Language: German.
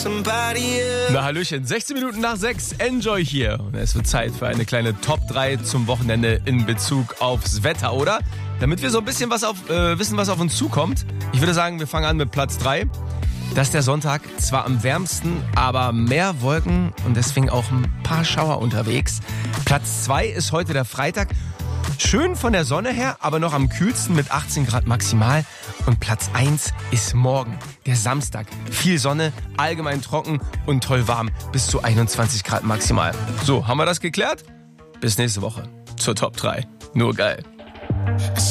Na Hallöchen, 16 Minuten nach 6, Enjoy hier. Und es wird Zeit für eine kleine Top 3 zum Wochenende in Bezug aufs Wetter, oder? Damit wir so ein bisschen wissen, was auf uns zukommt. Ich würde sagen, wir fangen an mit Platz 3. Das ist der Sonntag, zwar am wärmsten, aber mehr Wolken und deswegen auch ein paar Schauer unterwegs. Platz 2 ist heute der Freitag. Schön von der Sonne her, aber noch am kühlsten mit 18 Grad maximal. Und Platz 1 ist morgen, der Samstag. Viel Sonne, allgemein trocken und toll warm, bis zu 21 Grad maximal. So, haben wir das geklärt? Bis nächste Woche zur Top 3. Nur geil.